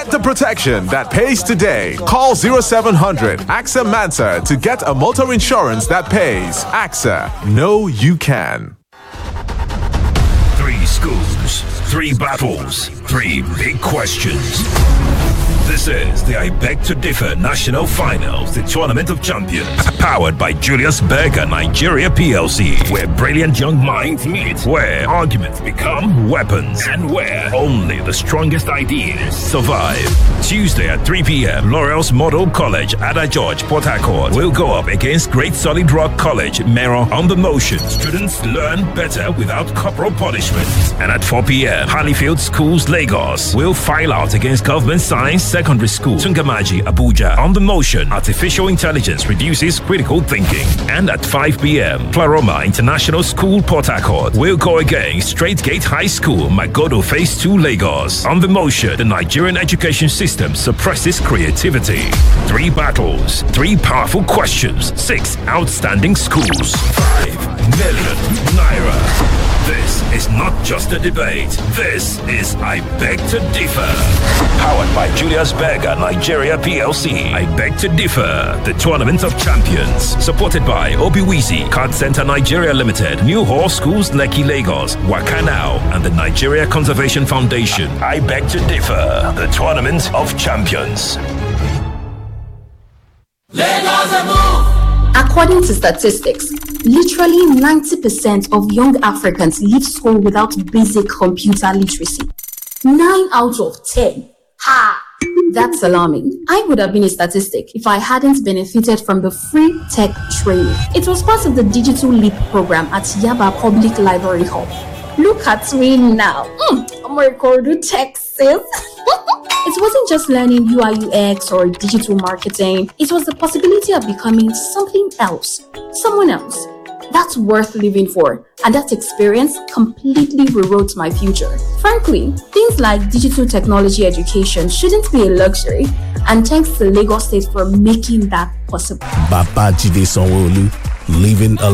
The protection that pays today. Call 0700 AXA Mansa to get a motor insurance that pays. AXA, know you can. 3 schools, 3 battles, 3 big questions. This is the I Beg to Differ National Finals, the Tournament of Champions, powered by Julius Berger Nigeria PLC, where brilliant young minds meet, where arguments become weapons, and where only the strongest ideas survive. Tuesday at 3 p.m., Laurel's Model College, Ada George, Port Harcourt, will go up against Great Solid Rock College, Mero on the Motion. Students learn better without corporal punishment. And at 4 p.m., Harleyfield Schools, Lagos, will file out against Government Science Secondary School, Tungamaji, Abuja. On the Motion, artificial intelligence reduces critical thinking. And at 5 p.m., Plaroma International School, Port Harcourt, will go against Straightgate High School, Magodo Phase 2, Lagos. On the Motion, the Nigerian education system suppresses creativity. 3 battles, 3 powerful questions, 6 outstanding schools, 5 million naira. This is not just a debate. This is I Beg to Differ. Powered by Julius Berger Nigeria PLC. I Beg to Differ, the Tournament of Champions. Supported by Obiwizi, Card Center Nigeria Limited, New Hall Schools, Lekki, Lagos, Wakanao, and the Nigeria Conservation Foundation. I Beg to Differ, the Tournament of Champions. Lagos move! According to statistics, literally 90% of young Africans leave school without basic computer literacy. 9 out of 10. Ha! That's alarming. I would have been a statistic if I hadn't benefited from the free tech training. It was part of the Digital Leap program at Yaba Public Library Hub. Look at me now. I'm a Recordu Texas. It wasn't just learning UI UX or digital marketing. It was the possibility of becoming something else, someone else. That's worth living for, and that experience completely rewrote my future. Frankly, things like digital technology education shouldn't be a luxury, and thanks to Lagos State for making that possible. Babajide Sanwo-Olu, living a